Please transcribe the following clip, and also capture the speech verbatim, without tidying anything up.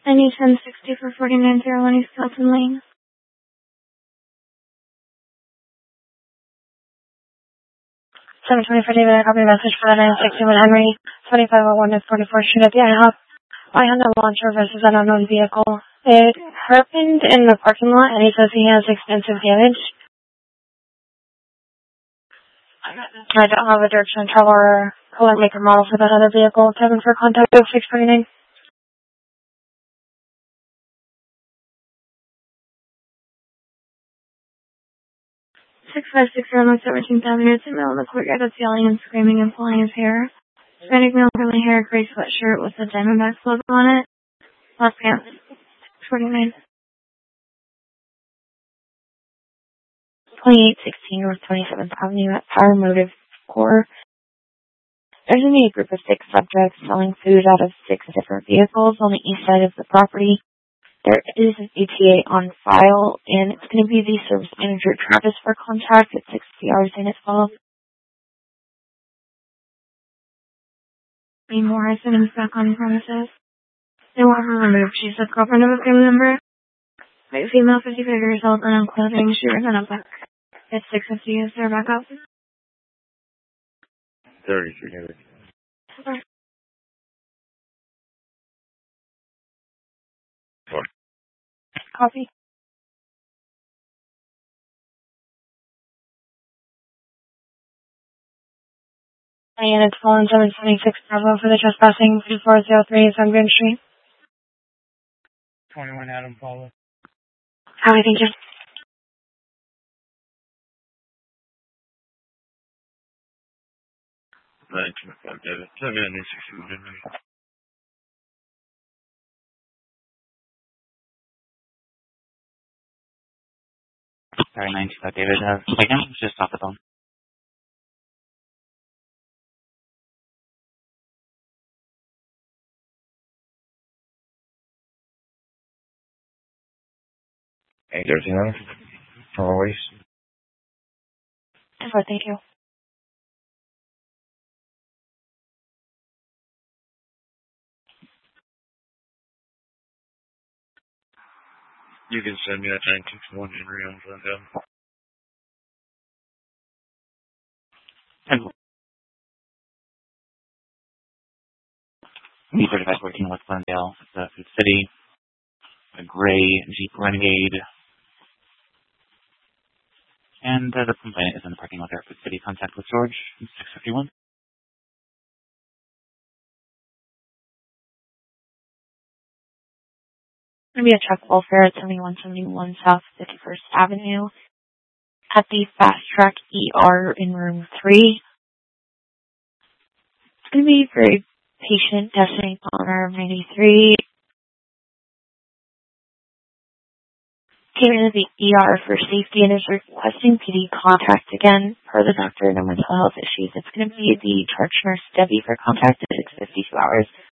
I need ten sixty for forty-nine zero one East Kelton Lane. seven twenty for David, I copy a message for the nine sixty-one Henry, twenty-five oh one to forty-four Street at the IHOP. I had a launcher versus an unknown vehicle. It happened in the parking lot, and he says he has extensive damage. I don't have a direction of travel or color, make, or model for that other vehicle. Kevin for contact oh six forty-nine. six five six zero North seventeenth Avenue. It's in the middle of the courtyard that's yelling and screaming and pulling his hair. Hispanic male, curly hair, gray sweatshirt with the Diamondbacks logo on it. Last pants. forty-nine. twenty-eight sixteen North twenty-seventh Avenue at Power Motive Core. There's going to be a group of six subjects selling food out of six different vehicles on the east side of the property. There is an E T A on file, and it's going to be the service manager, Travis, for contact at sixty hours in as well. Lee Morrison is back on premises. They want her removed. She's the girlfriend of a family member. White female, fifty-five years old, and on clothing. She was on a buck. It's six fifty. Is there backup? thirty-three hundred. Okay. Four. Coffee. And it's fallen seven seventy-six Bravo for the trespassing, fifty-four oh three Sun Grand Street. twenty-one Adam Paula. How I think you. nineteen five David. seven sixty-one Henry. Sorry, nineteen five David. Uh, second, just off the phone. eight thirteen hundred. Always. Thank you. You can send me that nine sixty-one Henry on front down. And B thirty-five fourteen West Glendale, the Food City, a gray Jeep Renegade, and uh, the complainant is in the parking lot there at Food City. Contact with George, six fifty-one. Going to be a truck welfare at seventy-one seventy-one South fifty-first Avenue at the Fast Track E R in room three. It's going to be very patient Destiny Palmer of ninety-three. Came into the E R for safety and is requesting P D contact again per the doctor and mental health issues. It's going to be the charge nurse Debbie for contact at six fifty-two hours.